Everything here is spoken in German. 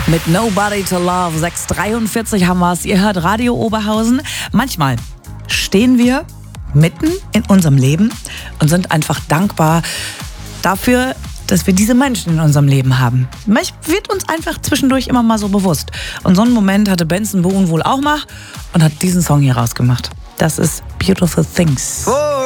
Mit Nobody to Love. 6:43 haben wir es. Ihr hört Radio Oberhausen. Manchmal stehen wir mitten in unserem Leben und sind einfach dankbar dafür, dass wir diese Menschen in unserem Leben haben. Wird uns einfach zwischendurch immer mal so bewusst. Und so einen Moment hatte Benson Boone wohl auch mal und hat diesen Song hier rausgemacht. Das ist Beautiful Things.